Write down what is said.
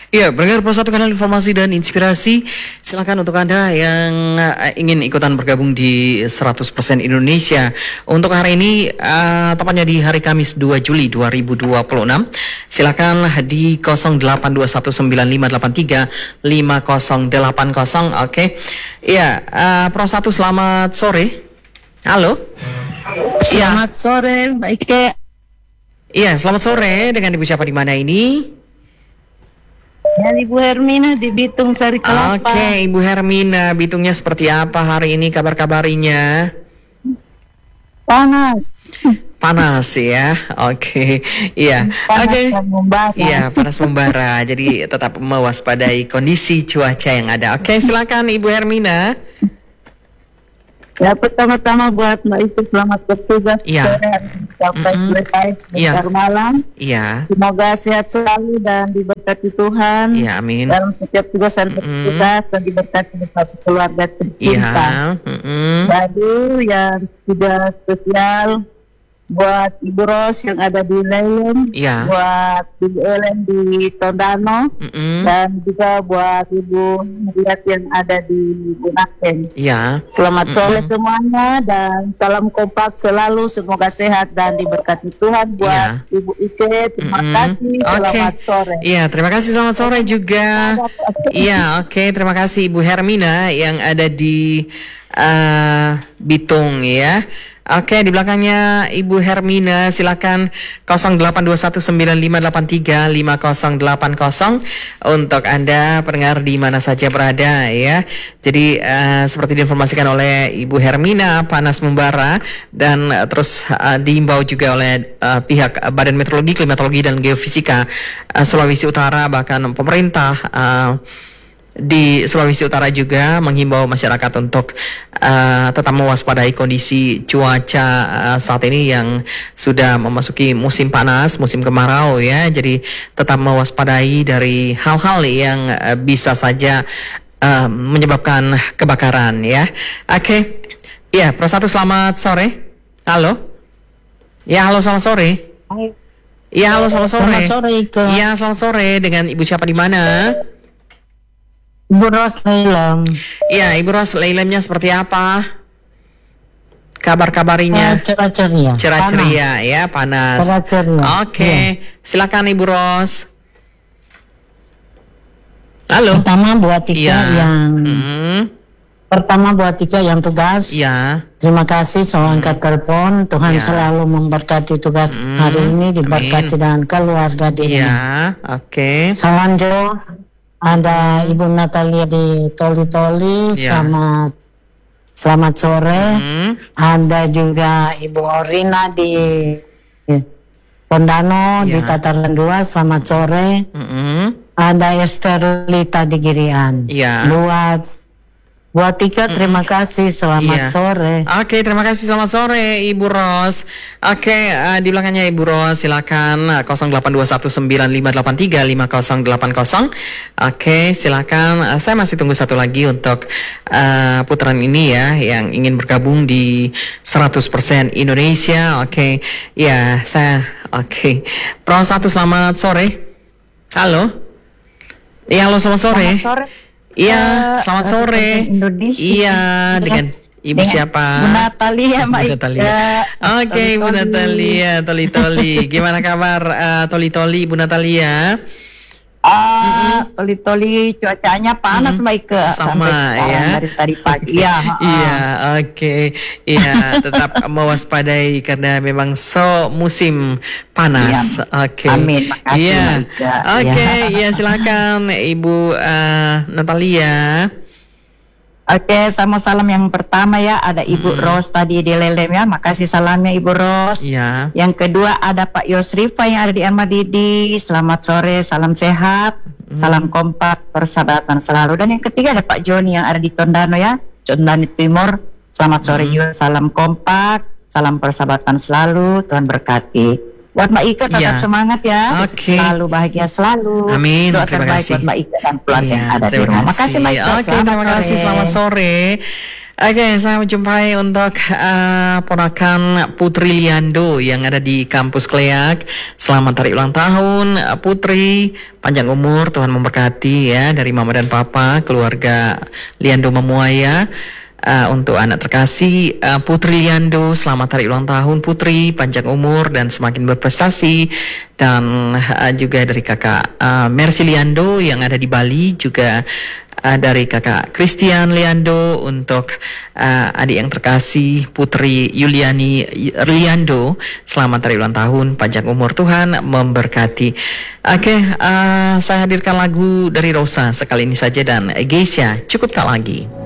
Ya, pendengar Pro 1 Kanal Informasi dan Inspirasi, silakan untuk Anda yang ingin ikutan bergabung di 100% Indonesia. Untuk hari ini, tepatnya di hari Kamis 2 Juli 2026, silakan di 082195835080. Oke. Ya, Pro 1 selamat sore. Halo. Selamat sore, Mbak Ike. Iya, selamat sore. Dengan Ibu siapa di mana ini? Ya, Ibu Hermina di Bitung Sari Kelapa. Oke, Ibu Hermina, Bitungnya seperti apa hari ini kabar-kabarinya? Panas. Panas ya, oke, iya, oke, iya panas membara. Jadi tetap mewaspadai kondisi cuaca yang ada. Oke, silakan Ibu Hermina. Ya, pertama-tama buat Mbak Ike selamat bertugas. Iya. Sampai selesai bentar malam. Iya. Semoga sehat selalu dan diberkati Tuhan. Iya, amin. Dalam setiap tugas dan bertugas dan diberkati bersama keluarga tercinta. Iya. Jadi yang sudah spesial buat Ibu Ros yang ada di Lelem, buat Ibu Ellen di Tondano, dan juga buat Ibu Melihat yang ada di Bunaken. Iya. Selamat sore semuanya dan salam kompak selalu, semoga sehat dan diberkati Tuhan. Buat Ibu Ike, terima kasih. Selamat sore. Iya, terima kasih, selamat sore juga. Iya, terima kasih Ibu Hermina yang ada di Bitung ya. Oke, di belakangnya Ibu Hermina, silakan 082195835080 untuk Anda pendengar di mana saja berada ya. Jadi seperti diinformasikan oleh Ibu Hermina, panas membara dan terus diimbau juga oleh pihak Badan Meteorologi, Klimatologi dan Geofisika Sulawesi Utara, bahkan pemerintah di Sulawesi Utara juga menghimbau masyarakat untuk tetap mewaspadai kondisi cuaca saat ini yang sudah memasuki musim panas, musim kemarau ya. Jadi tetap mewaspadai dari hal-hal yang bisa saja menyebabkan kebakaran ya. Oke. Ya, Pro 1 selamat sore. Halo. Ya, halo, selamat sore. Ya, halo, selamat sore. Iya, selamat sore. Dengan Ibu siapa di mana? Ibu Ros Leilem. Iya, Ibu Ros Leilemnya seperti apa? Kabar-kabarinya? Cerah ceria. Cerah ceria ya, panas. Cerah ceria. Oke, silakan Ibu Ros. Halo. Pertama buat Tika yang tugas. Iya. Terima kasih soal angkat telepon. Tuhan selalu memberkati tugas hari ini, diberkati dan keluarga di rumah. Iya, oke. Salam Jo. Ada Ibu Natalia di Toli-Toli, selamat sore. Ada juga Ibu Orina di Tondano, di Tataran 2, selamat sore. Ada Esther Lita di Girian. Buat Tika, terima kasih, selamat sore. Oke, terima kasih, selamat sore Ibu Ros. Oke, di belakangnya Ibu Ros, silakan 082195835080. Oke, silakan. Saya masih tunggu satu lagi untuk putaran ini ya, yang ingin bergabung di 100% Indonesia. Oke, ya saya. Oke, Pro 1 selamat sore. Halo. Iya, halo, selamat sore. Selamat sore. Iya, selamat sore. Indonesia. Iya, dengan Ibu siapa? Bu Natalia, Mbak Ika. Oke, Ibu Natalia, Toli-Toli. Gimana kabar Toli-Toli, Ibu Natalia? Toli-Toli cuacanya panas, Mbak Ika. Sama ya. Dari tadi pagi. Iya, oke. Iya, tetap mewaspadai karena memang musim panas. Oke. Amin. Iya. Oke, ya silakan Ibu Natalia. Oke, salam yang pertama ya, ada Ibu Ros tadi di Lelem ya, makasih salamnya Ibu Ros. Iya. Yang kedua ada Pak Yosrifa yang ada di Ahmadidi, selamat sore, salam sehat, salam kompak, persahabatan selalu. Dan yang ketiga ada Pak Joni yang ada di Tondano ya, Tondano Timur, selamat sore juga, salam kompak, salam persahabatan selalu, Tuhan berkati. Buat Mbak Ika tetap semangat ya, selalu bahagia selalu. Amin. Doa terbaik buat Mbak Ika dan keluarga yang ada di rumah. Makasih Mbak Ika. Terima kasih, selamat sore. Oke, saya menjumpai untuk ponakan Putri Liando yang ada di kampus Kleak. Selamat hari ulang tahun, Putri. Panjang umur, Tuhan memberkati ya dari Mama dan Papa, keluarga Liando Memuaya. Untuk anak terkasih Putri Liando, selamat hari ulang tahun Putri, panjang umur dan semakin berprestasi. Dan juga dari kakak Mercy Liando yang ada di Bali, juga dari kakak Christian Liando untuk adik yang terkasih Putri Yuliani Liando, selamat hari ulang tahun, panjang umur, Tuhan memberkati. Oke, saya hadirkan lagu dari Rosa sekali ini saja dan Geisha, cukup tak lagi.